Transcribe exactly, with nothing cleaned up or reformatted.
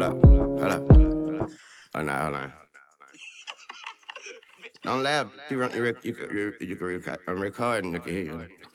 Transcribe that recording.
Hold up, hold up. Oh, no, hold on. Don't laugh. You, run, you, rec- you, can- you, you can record. I'm recording. You can hear you.